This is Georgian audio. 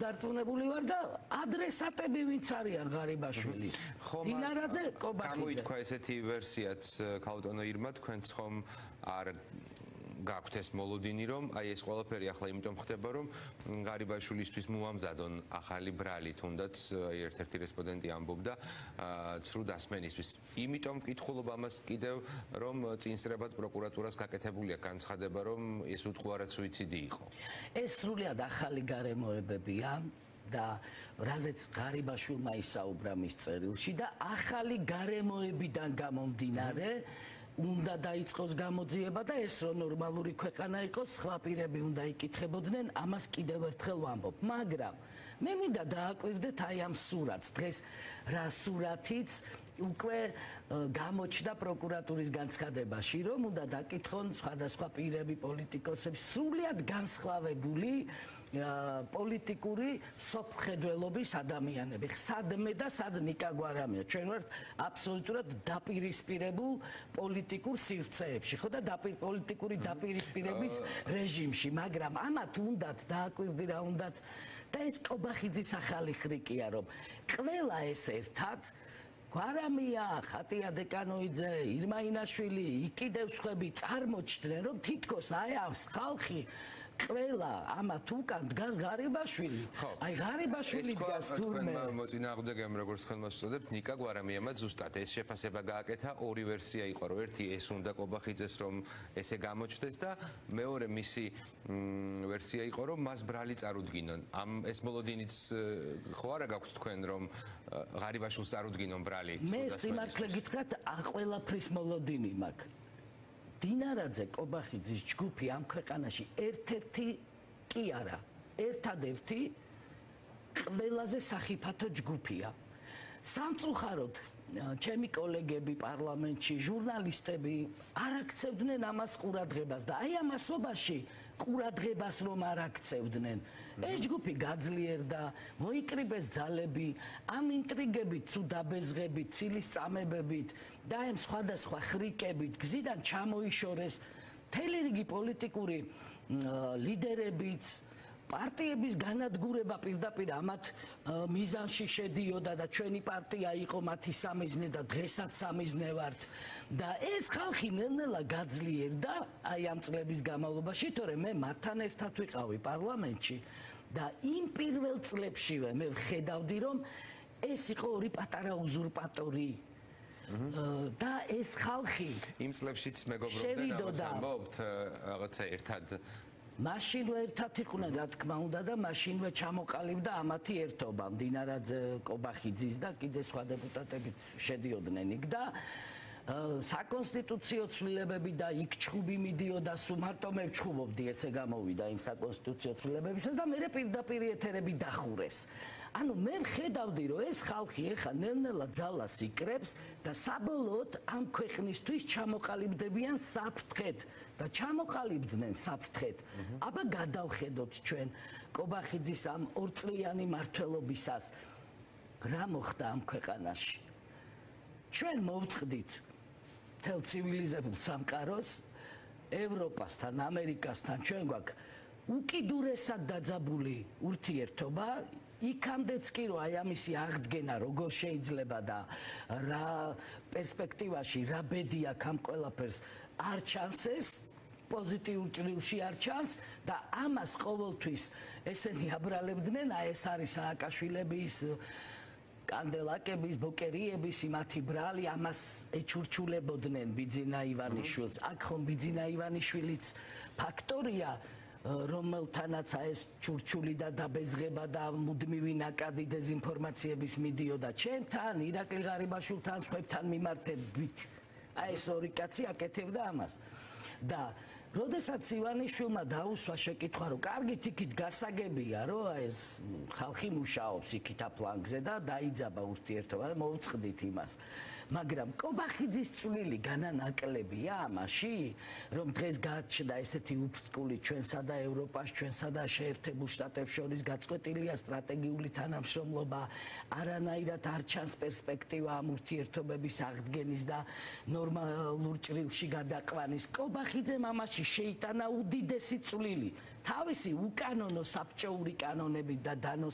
დარწმუნებული ვარ და ადრესატები ვინც არიან ღარიბაშვილის. დინარაძე, კობახიძე. გამოითქვა ესეთი ვერსიაც ქალბატონო ირმა, თქვენც ხომ არ გაქვთ ეს მოლოდინი, რომ აი ეს ყველაფერი ახლა იმიტომ ხდება, რომ ღარიბაშვილისთვის მოამზადონ ახალი ბრალი, თუნდაც აი ერთ-ერთი რესპონდენტი ამბობდა ცრუ დასმენისთვის. იმიტომ ვკითხულობ ამას კიდევ, რომ წინსრებად პროკურატურას გაკეთებული აქვს განცხადება, რომ ეს უტყუარად სუიციდი იყო. ეს სრულიად ახალი გარემოებებია და რაზეც ღარიბაშვილმა ისაუბრა მის წერილში და ახალი გარემოებიდან გამომდინარე უნდა დაიწყოს გამოძიება და ეს რო ნორმალური ქვეყანა იყოს, სხვა პირები უნდა იკითხებოდნენ, ამას კიდევ ერთხელ ვამბობ. მაგრამ მე მინდა დააკვირდეთ აი ამ სურათს. დღეს რა სურათიც უკვე გამოჩნდა პროკურატურის განცხადებაში, რომ უნდა დაკითხონ სხვადასხვა პირები, პოლიტიკოსები, სრულიად განსხვავებული პოლიტიკური სოფხედველობის ადამიანები. სადმე და სად ნიკა გვარამია. ჩვენ ვართ აბსოლუტურად დაპირისპირებულ პოლიტიკურ სივრცეებში, ხო და პოლიტიკური დაპირისპირების რეჟიმში, მაგრამ ამათ უნდათ დააკვირდი რა უნდათ და ეს კობახიძის ახალი ხრიკია, რომ ყველა ეს ერთად გვარამია, ხატია დეკანოიძე, ირმა ინაშვილი, კიდევ სხვები წარმოჩდნენ, რომ თითქოს აი ამ ხალხი ყველა ამათ უკან დგას ღარიბაშვილი. აი ღარიბაშვილი დგას თურმე. მოწინააღმდეგემ როგორც თქვენ მოსწოდებთ, ნიკა გვარამიამაც ზუსტად ეს შეფასება გააკეთა, ორი ვერსია იყო, რომ ერთი ეს უნდა კობახიძეს რომ ესე გამოჩნდეს და მეორე მისი ვერსია იყო, რომ მას ბრალი წარუდგინონ. ამ ეს მოლოდინიც ხო არა გაქვთ თქვენ, რომ ღარიბაშვილს წარუდგინონ ბრალი? მე სიმართლე გითხრათ, ყველაფრის მოლოდინი მაქვს. დინარაძე, კობახიძის ჯგუფი ამ ქვეყანაში ერთ-ერთი კი არა, ერთადერთი ყველაზე სახიფათო ჯგუფია. სამწუხაროდ, ჩემი კოლეგები პარლამენტში, ჟურნალისტები არ აქცევდნენ ამას ყურადღებას და აი ამასობაში ყურადღებას რომ არ აქცევდნენ. ეს ჯგუფი გაძლიერდა, მოიკრიბეს ძალები, ამ ინტრიგებით, ცუდაბეზღებით, ცილისწამებებით და ამ სხვადასხვა ხრიკებით გზიდან ჩამოიშორეს მთელი რიგი პოლიტიკური ლიდერებიც, პარტიების განადგურება პირდაპირ ამათ მიზანში შედიოდა და ჩვენი პარტია იყო მათი სამიზნე და დღესაც სამიზნე ვართ და ეს ხალხი ნელ-ნელა გაძლიერდა აი ამ წლების განმავლობაში, თორემ მე მათთან ერთად ვიყავი პარლამენტში და იმ პირველ წლებშივე მე ვხედავდი, რომ ეს იყო ორი პატარა უზურპატორი და ეს ხალხი იმ წლებშიც მეგობრობდნენ, ამას ამბობთ რაღაცა ერთად მაშინვე ერთად იყვნენ, რა თქმა უნდა და მაშინვე ჩამოყალიბდა ამათი ერთობა, დინარაძე, კობახიძის და კიდე სხვა დეპუტატებიც შედიოდნენ იქ და საკონსტიტუციო ცვლილებები და იქ ჩხუბი მიდიოდა, მარტო მე ვჩხუბობდი, ესე გამოვიდა იმ საკონსტიტუციო ცვლილებებისას და მე პირდაპირ ეთერები დახურეს. ანუ მე ვხედავდი, რომ ეს ხალხი ეხა ნელ-ნელა ძალას იკრებს და საბოლოოდ ამ ქვეყნისთვის ჩამოყალიბდებიან საფრთხეთ და ჩამოყალიბდნენ საფრთხეთ. აბა გადავხედოთ ჩვენ კობახიძის ამ ორწლიანი მმართველობისას რა მოხდა ამ ქვეყანაში. ჩვენ მოვწყდით მთელ ცივილიზებულ სამყაროს, ევროპასთან, ამერიკასთან, ჩვენ გვაქვს უკიდურესად დაძაბული ურთიერთობა, იქამდეც კი რომ აი ამისი აღდგენა როგორ შეიძლება და რა პერსპექტივაში რა ბედი აქვს ამ ყველაფერს არ ჩანს ეს პოზიტიურ ჭრილში არ ჩანს და ამას ყოველთვის ესენი აბრალებდნენ, აი ეს არის სააკაშვილების კანდელაკების, ბოკერიების, მათი ბრალი, ამას ეჩურჩულებოდნენ ბიძინა ივანიშვილს. აქ ხომ ბიძინა ივანიშვილიც ფაქტორია, რომელთანაც ეს ჩურჩული და დაბეზღება და მუდმივი ნაკადი დეზინფორმაციების მიდიოდა ჩემთან, ირაკლი ღარიბაშვილთან, სხვებთან მიმართებით. აი ეს ორი კაცი აკეთებდა ამას. და როდესაც ივანიშვილმა დაუსვა შეკითხვა, რომ კარგით იქით გასაგებია, რომ ეს ხალხი მუშაობს იქით აფლანგზე და დაიძაბა ურთიერთობა და მოუწყდით იმას. მაგრამ კობახიძის წვლილი განანაკლებია ამაში, რომ დღეს გაჩნდა ესეთი უფსკული ჩვენსა და ევროპას, ჩვენსა და შეერთებულ შტატებს შორის გაწყვეტილია სტრატეგიული თანამშრომლობა, არანაირად არ ჩანს პერსპექტივა ამ ურთიერთობების აღდგენის და ნორმალურ ჭრილში გადაყვანის. კობახიძემ ამაში შეიტანა უდიდესი წვლილი. თავისი უკანონო საბჭოური კანონებით და